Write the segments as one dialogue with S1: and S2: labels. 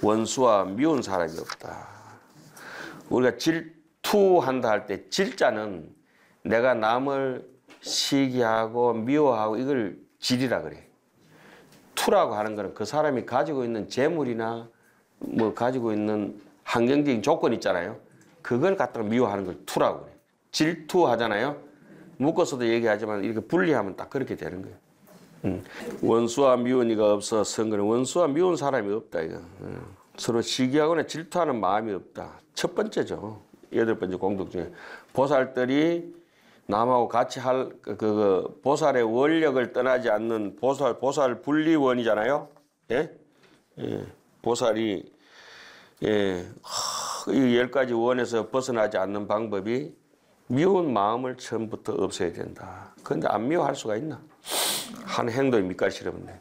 S1: 원수와 미운 사람이 없다. 우리가 질투한다 할 때 질자는 내가 남을 시기하고 미워하고 이걸 질이라 그래. 투라고 하는 거는 그 사람이 가지고 있는 재물이나 뭐 가지고 있는 환경적인 조건 있잖아요. 그걸 갖다가 미워하는 걸 투라고 그래. 질투하잖아요. 묶어서도 얘기하지만 이렇게 분리하면 딱 그렇게 되는 거예요. 원수와 미운 이가 없어 선거는 원수와 미운 사람이 없다 이거. 서로 시기하거나 질투하는 마음이 없다. 첫 번째죠. 8번째 공덕 중에 보살들이 남하고 같이 할 그 보살의 원력을 떠나지 않는 보살 분리원이잖아요. 예? 예. 보살이 이 10가지 원에서 벗어나지 않는 방법이 미운 마음을 처음부터 없애야 된다. 그런데 안 미워할 수가 있나? 한 행동이 밑가시럽네.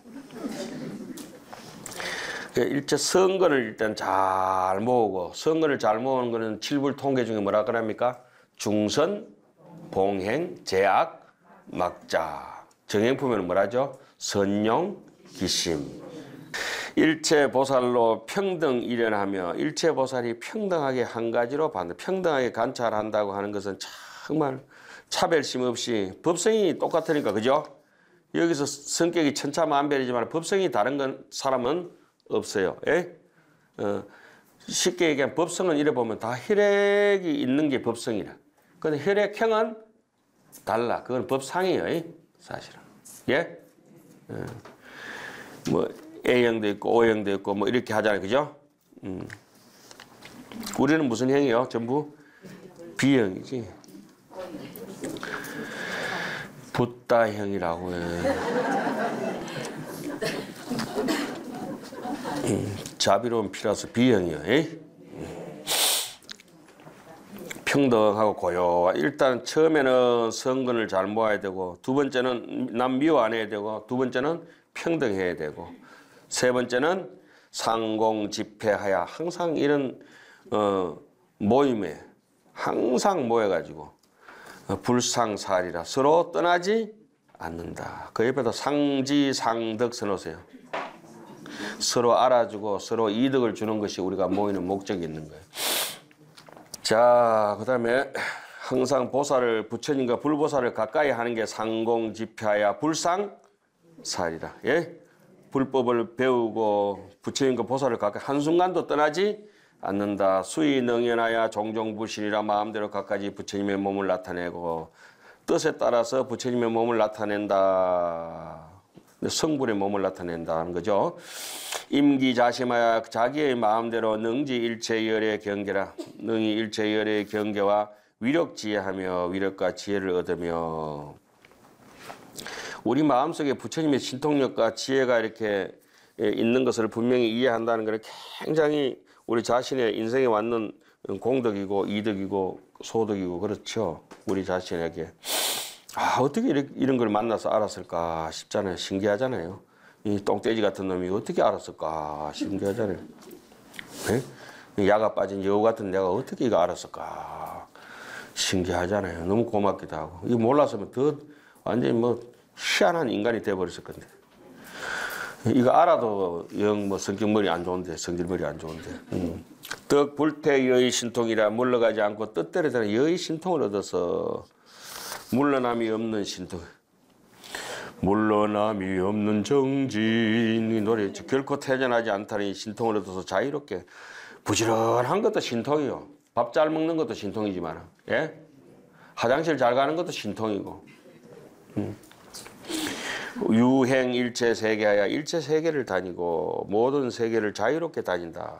S1: 일체 선거를 일단 잘 모으고, 선거를 잘 모으는 거는 7불 통계 중에 뭐라 그럽니까? 중선, 봉행, 제악, 막자. 정행품에는 뭐라죠? 선용, 기심. 일체 보살로 평등 일련하며 일체 보살이 평등하게 한 가지로 받는, 평등하게 관찰한다고 하는 것은 정말 차별심 없이 법성이 똑같으니까, 그죠? 여기서 성격이 천차만별이지만 법성이 다른 건 사람은 없어요. 예? 쉽게 얘기하면 법성은 이래 보면 다 혈액이 있는 게 법성이라. 근데 혈액형은 달라. 그건 법상이에요. 예? 사실은. 예? 뭐 A형도 있고 O형도 있고 뭐 이렇게 하잖아요. 그죠? 우리는 무슨 형이요? 전부 B형이지. 붓다형이라고 해. 자비로운 피라서 B형이요. 에? 평등하고 고요한. 일단 처음에는 성근을 잘 모아야 되고, 두 번째는 남 미워 안 해야 되고, 두 번째는 평등해야 되고, 세 번째는 상공집회하야. 항상 이런 모임에 항상 모여가지고 불상사리라 서로 떠나지 않는다. 그 옆에다 상지상덕 써놓으세요. 서로 알아주고 서로 이득을 주는 것이 우리가 모이는 목적이 있는 거예요. 자, 그 다음에 항상 보살을, 부처님과 불보살을 가까이 하는 게 상공집회하야 불상사리라. 예? 불법을 배우고 부처님과 보살을 가까이 한순간도 떠나지 않는다. 수의능연하야 종종불신이라 마음대로 갖가지 부처님의 몸을 나타내고 뜻에 따라서 부처님의 몸을 나타낸다. 성불의 몸을 나타낸다는 거죠. 임기자심하야 자기의 마음대로 능지일체열의 경계라. 능이 일체열의 경계와 위력지혜하며 위력과 지혜를 얻으며 우리 마음속에 부처님의 신통력과 지혜가 이렇게 있는 것을 분명히 이해한다는 것은 굉장히 우리 자신의 인생에 왔는 공덕이고 이덕이고 소덕이고 그렇죠. 우리 자신에게. 어떻게 이런 걸 만나서 알았을까 싶잖아요. 신기하잖아요. 이 똥돼지 같은 놈이 어떻게 알았을까 신기하잖아요. 네? 야가 빠진 여우 같은 내가 어떻게 이거 알았을까 신기하잖아요. 너무 고맙기도 하고. 이거 몰랐으면 더 완전히 뭐 희한한 인간이 돼버렸을 건데. 이거 알아도 영 뭐 성격머리 안 좋은데, 성질머리 안 좋은데. 덕 불태 여의 신통이라 물러가지 않고 뜻대로 되는 여의 신통을 얻어서 물러남이 없는 신통. 물러남이 없는 정진. 이 노래 결코 퇴전하지 않다는 이 신통을 얻어서 자유롭게. 부지런한 것도 신통이요. 밥 잘 먹는 것도 신통이지만, 예? 화장실 잘 가는 것도 신통이고. 유행 일체 세계하야 일체 세계를 다니고 모든 세계를 자유롭게 다닌다.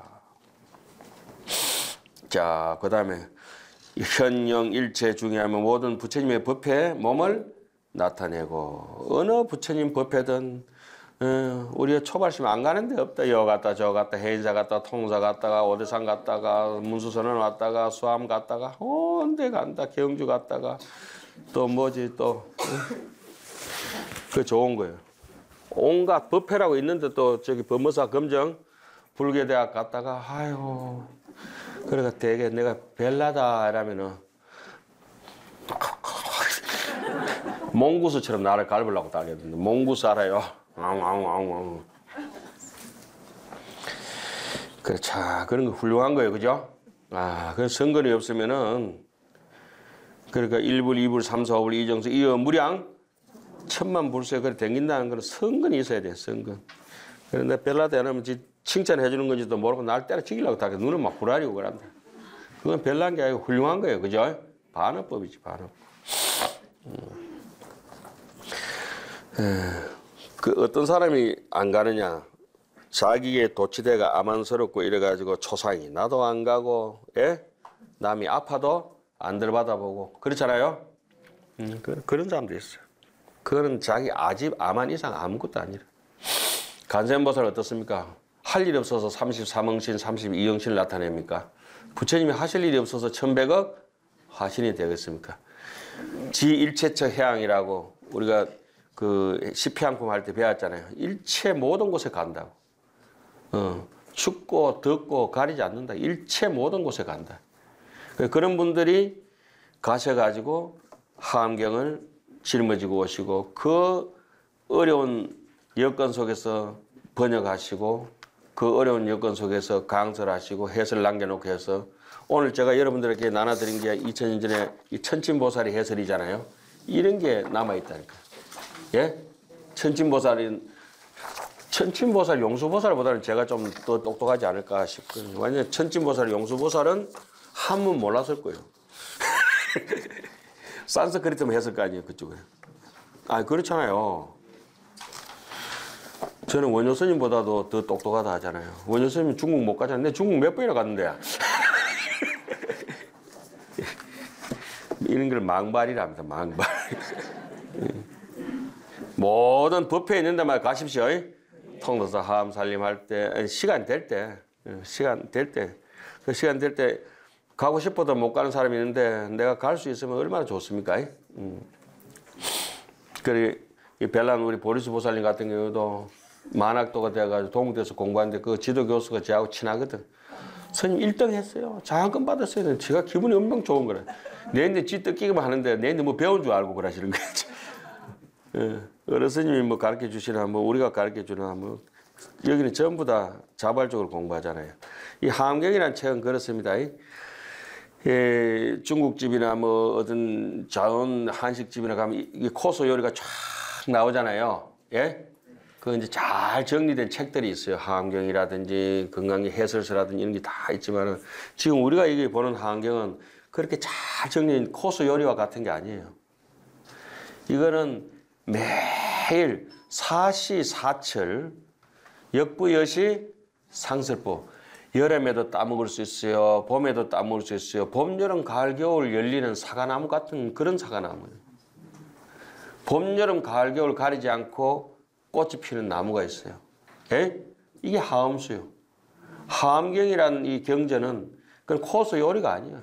S1: 자, 그 다음에 현영 일체 중요하면 모든 부처님의 법회에 몸을 나타내고 어느 부처님 법회든 우리가 초발심 안 가는 데 없다. 여 갔다 저 갔다 해인사 갔다 통사 갔다가 오대산 갔다가 문수선언 왔다가 수암 갔다가 온데 간다. 경주 갔다가 또 뭐지 또 그 좋은 거예요. 온갖 법회라고 있는데 또 저기 법무사 검정 불교대학 갔다가 아이고 그러니까 되게 내가 벨라다 이러면은 몽구수처럼 나를 갈으려고 달렸는데 몽구수 알아요? 앙앙앙앙. 그래, 자, 그런 거 훌륭한 거예요. 그죠? 아, 그 성근이 없으면은, 그러니까 1불, 2불, 3, 4, 5불, 이정수, 이어 무량, 천만 불수에 그래 댕긴다는 건 성근이 있어야 돼, 성근. 그런데 별나도 안 하면 칭찬해 주는 건지도 모르고 날 때려 죽이려고 다 눈을 막 부라리고 그런다. 그건 별난 게 아니고 훌륭한 거예요. 그죠? 반어법이지, 반어법. 그 어떤 사람이 안 가느냐. 자기의 도치대가 암만스럽고 이래가지고 초상이 나도 안 가고, 예? 남이 아파도 안 들받아보고 그렇잖아요. 그런 사람도 있어요. 그거는 자기 아집 암만 이상 아무것도 아니라. 관세음보살 어떻습니까? 할 일 없어서 33응신, 32응신을 나타냅니까? 부처님이 하실 일이 없어서 1100억 화신이 되겠습니까? 지일체처 해양이라고 우리가 그 시피양품 할 때 배웠잖아요. 일체 모든 곳에 간다고. 춥고 덥고 가리지 않는다. 일체 모든 곳에 간다. 그런 분들이 가셔가지고 하암경을 짊어지고 오시고 그 어려운 여건 속에서 번역하시고 그 어려운 여건 속에서 강설하시고 해설 남겨놓고 해서 오늘 제가 여러분들에게 나눠드린 게 2000년 전에 이 천진보살의 해설이잖아요. 이런 게 남아있다니까. 예? 천진보살 용수보살보다는 제가 좀 더 똑똑하지 않을까 싶거든요. 완전 천진보살, 용수보살은 한문 몰랐을 거예요. 산스크리트만 했을 거 아니에요, 그쪽에. 아, 그렇잖아요. 저는 원효 스님보다도 더 똑똑하다 하잖아요. 원효 스님은 중국 못 가잖아요. 근데 중국 몇 번이나 갔는데. 이런 걸 망발이랍니다, 망발. 모든 법회에 있는 데만 가십시오. 통도사 하암 살림할 때, 시간 될 때, 그 시간 될 때 가고 싶어도 못 가는 사람이 있는데 내가 갈 수 있으면 얼마나 좋습니까? 그래, 이 벨란 우리 보리스 보살님 같은 경우도 만학도가 돼가지고 동국대에서 공부하는데 그 지도 교수가 저하고 친하거든. 스님 1등 했어요. 장학금 받았어요. 제가 기분이 엄청 좋은 거래. 내인데 지 뜯기기만 하는데 내인데 뭐 배운 줄 알고 그러시는 거지. 어른 스님이 뭐 가르쳐 주시나 뭐 우리가 가르쳐 주나 뭐 여기는 전부 다 자발적으로 공부하잖아요. 이 하암경이라는 책은 그렇습니다. 중국집이나 뭐 어떤 자원 한식집이나 가면 이 코스 요리가 쫙 나오잖아요. 예? 그 이제 잘 정리된 책들이 있어요. 하암경이라든지 건강기 해설서라든지 이런 게 다 있지만은 지금 우리가 이게 보는 하암경은 그렇게 잘 정리된 코스 요리와 같은 게 아니에요. 이거는 매일 사시사철 역부여시 상설법. 여름에도 따먹을 수 있어요. 봄에도 따먹을 수 있어요. 봄, 여름, 가을, 겨울 열리는 사과나무 같은 그런 사과나무예요. 봄, 여름, 가을, 겨울 가리지 않고 꽃이 피는 나무가 있어요. 예? 이게 하암수요. 하암경이라는 이 경전은 그건 코스 요리가 아니야.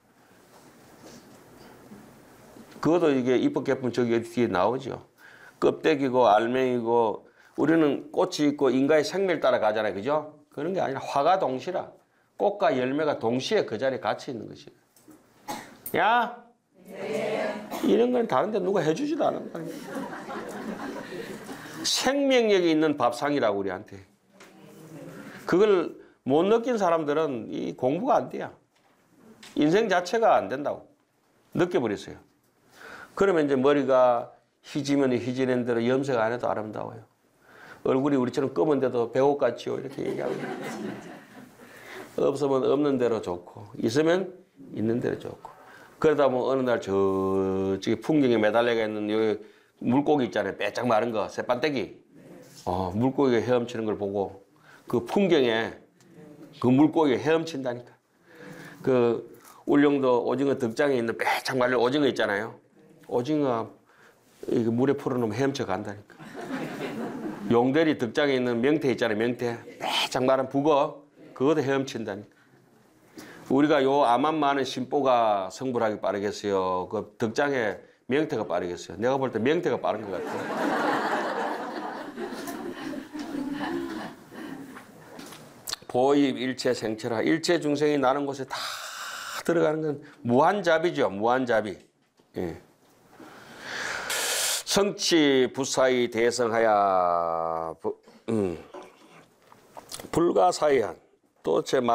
S1: 그것도 이게 이법 개품 저기 뒤에 나오죠. 껍데기고 알맹이고 우리는 꽃이 있고 인간의 생명을 따라 가잖아요. 그죠? 그런 게 아니라 화가 동시라. 꽃과 열매가 동시에 그 자리에 같이 있는 것이에요. 야? 네. 이런 건 다른데 누가 해주지도 않은 거예요. 생명력이 있는 밥상이라고 우리한테. 그걸 못 느낀 사람들은 이 공부가 안 돼요. 인생 자체가 안 된다고 느껴버렸어요. 그러면 이제 머리가 희지면 희지는 대로 염색 안 해도 아름다워요. 얼굴이 우리처럼 검은데도 배옥같이요 이렇게 얘기하고 없으면 없는 대로 좋고 있으면 있는 대로 좋고 그러다 보면 어느 날 저쪽에 풍경에 매달려가 있는 여기 물고기 있잖아요. 빼짝 마른 거 새반떼기 물고기가 헤엄치는 걸 보고 그 풍경에 그 물고기가 헤엄친다니까. 그 울릉도 오징어 덕장에 있는 빼짝 마른 오징어 있잖아요. 오징어 이게 물에 풀어놓으면 헤엄쳐 간다니까. 용대리 덕장에 있는 명태 있잖아요. 명태. 빼짝 마른 북어. 그것도 헤엄친다니까. 우리가 요 암만 많은 심보가 성불하기 빠르겠어요. 그 덕장에 명태가 빠르겠어요. 내가 볼 때 명태가 빠른 것 같아요. 보입 일체 생철하. 일체 중생이 나는 곳에 다 들어가는 건 무한잡이죠. 무한잡이. 예. 성치 부사의 대성하야 불가사의한 또 제